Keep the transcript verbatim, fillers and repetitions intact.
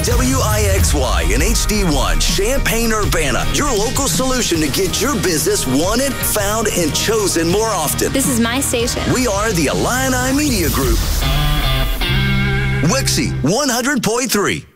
W I X Y and H D one, Champaign-Urbana, your local solution to get your business wanted, found, and chosen more often. This is my station. We are the Illini Media Group. Wixie one hundred point three.